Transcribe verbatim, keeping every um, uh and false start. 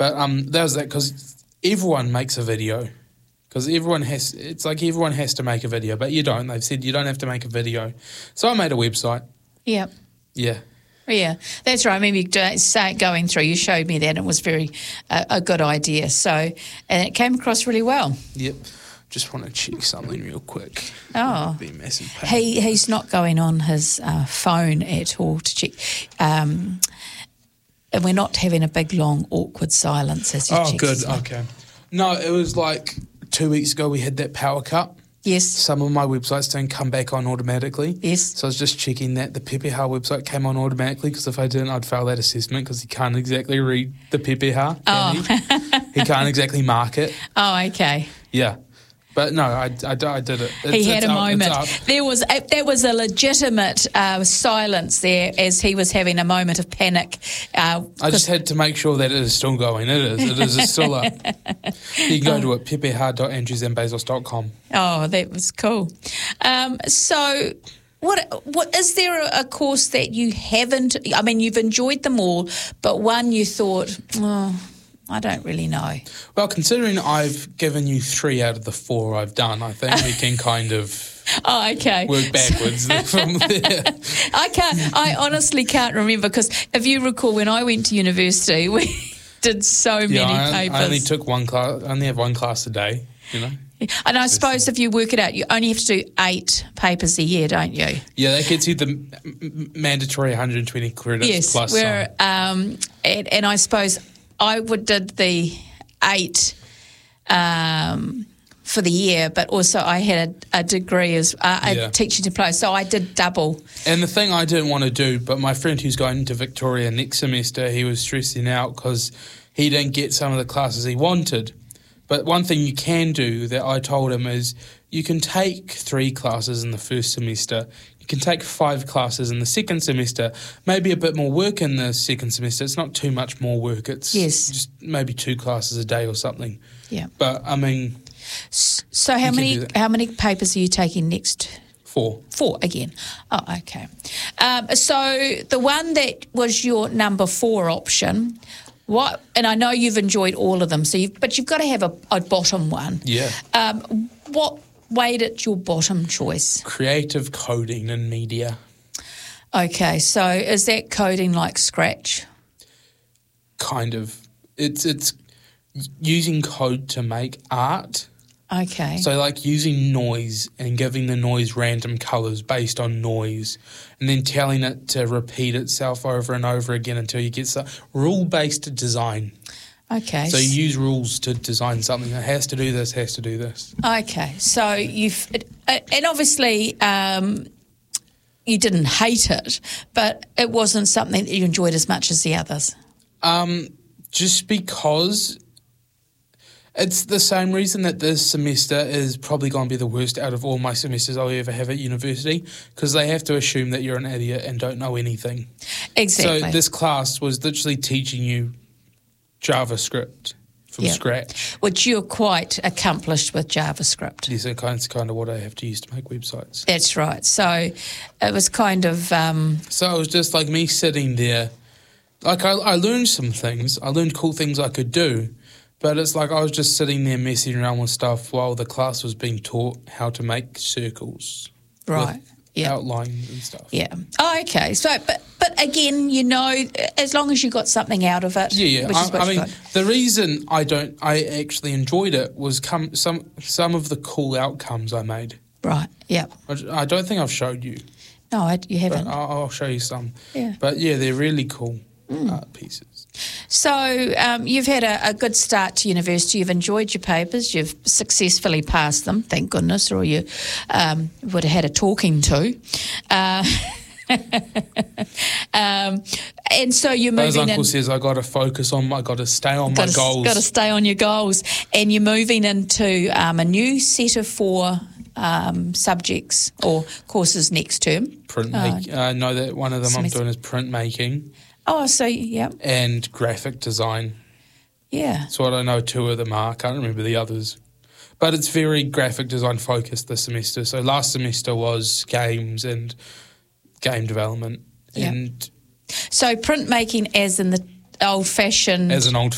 But um, that was that because everyone makes a video. Because everyone has, it's like everyone has to make a video, but you don't. They've said you don't have to make a video. So I made a website. Yeah. Yeah. Yeah, that's right. I remember you say going through, you showed me that, and it was very uh, a good idea. So, and it came across really well. Yep. Just want to check something real quick. Oh. Be a massive pain. He, he's not going on his uh, phone at all to check. Um, and we're not having a big, long, awkward silence as he Oh, checks good. his phone. Okay. No, it was like two weeks ago we had that power cut. Yes. Some of my websites don't come back on automatically. Yes. So I was just checking that the Pepeha website came on automatically because if I didn't, I'd fail that assessment because he can't exactly read the Pepeha. Oh. He? he can't exactly mark it. Oh, okay. Yeah. But no, I, I, I did it. It's, He had it's a up, moment. it's up. There was a, there was a legitimate uh, silence there as he was having a moment of panic. Uh, I just had to make sure that it is still going. It is. It is it's still up. You can go to it, pepeha dot andrews and bezos dot com. Oh, that was cool. Um, so, what what is there a, a course that you haven't? I mean, you've enjoyed them all, but one you thought, oh, I don't really know. Well, considering I've given you three out of the four I've done, I think we can kind of Oh, okay. work backwards from there. I can't. I honestly can't remember because if you recall, when I went to university, we did so many Yeah, I, papers. I only took one class. I only have one class a day. You know. And I suppose if you work it out, you only have to do eight papers a year, don't you? Yeah, that gets you the m- m- mandatory one hundred twenty credits Yes. plus Where, some. um, and, and I suppose I would did the eight um, for the year, but also I had a, a degree as uh, a Yeah. teaching diploma, so I did double. And the thing I didn't want to do, but my friend who's going into Victoria next semester, he was stressing out because he didn't get some of the classes he wanted. But one thing you can do that I told him is you can take three classes in the first semester, you can take five classes in the second semester, maybe a bit more work in the second semester. It's not too much more work. It's Yes. just maybe two classes a day or something. Yeah. But, I mean, S- So how You can many do that. how many papers are you taking next? four. Four again. Oh, okay. Um, so the one that was your number four option, what? And I know you've enjoyed all of them. So, you've, but you've got to have a, a bottom one. Yeah. Um, what made it your bottom choice? Creative coding and media. Okay. So is that coding like Scratch? Kind of. It's it's using code to make art. Okay. So like using noise and giving the noise random colours based on noise and then telling it to repeat itself over and over again until you get some rule-based design. okay. So you use rules to design something that has to do this, has to do this. Okay, so you've, and obviously um, you didn't hate it, but it wasn't something that you enjoyed as much as the others. Um, just because it's the same reason that this semester is probably going to be the worst out of all my semesters I'll ever have at university, because they have to assume that you're an idiot and don't know anything. Exactly. So this class was literally teaching you JavaScript from Yeah. scratch. Which you're quite accomplished with JavaScript. Yes, it's kind of, kind of what I have to use to make websites. That's right. So it was kind of, um, So it was just like me sitting there. Like I, I learned some things. I learned cool things I could do. But it's like I was just sitting there messing around with stuff while the class was being taught how to make circles. right. With Yeah. outlines and stuff. Yeah. Oh, okay. So, but but again, you know, as long as you got something out of it, Yeah, yeah. which is I, what I you mean, got. the reason I don't, I actually enjoyed it was come some some of the cool outcomes I made. Right. Yeah. I, I don't think I've showed you, No, I, you but haven't. I'll, I'll show you some. Yeah. But yeah, they're really cool Mm. art pieces. So um, you've had a, a good start to university. You've enjoyed your papers. You've successfully passed them, thank goodness, or you um, would have had a talking to. Uh, um, and so you're As moving Uncle in. says, I got to focus on my, got to stay on my Got goals. to stay on your goals, and you're moving into um, a new set of four um, subjects or courses next term. Print Uh, make, I know that one of them I'm semester- doing is printmaking Oh, so yeah, and graphic design. yeah. So I don't know two of them are. I can't remember the others. But it's very graphic design focused this semester. So last semester was games and game development. Yeah. And So printmaking, as in the old-fashioned. as an old